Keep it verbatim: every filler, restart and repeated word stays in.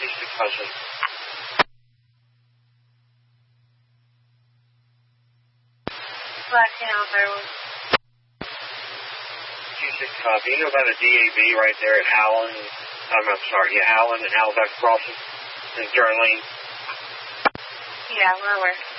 six five six. Black Channel Fairwood. two six five. Do you know about a D A B right there at Allen? I'm, I'm sorry, yeah, Allen and Halifax Crossing in Darlene? Yeah, we're aware.